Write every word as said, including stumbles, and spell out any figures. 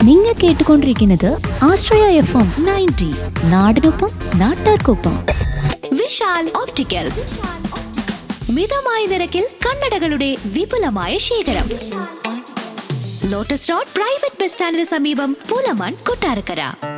നിങ്ങൾ കേട്ടുകൊണ്ടിരിക്കുന്നത് ആശ്രയ F M ninety, നാടിനൊപ്പം നാട്ടാർക്കൊപ്പം. വിശാൽ ഓപ്റ്റിക്കൽസ്, മിതമായ നിരക്കിൽ കണ്ണടകളുടെ വിപുലമായ ശേഖരം. ലോട്ടസ് റോഡ് പ്രൈവറ്റ് ബസ് സ്റ്റാൻഡിന് സമീപം, പൂലമാൻ, കൊട്ടാരക്കര.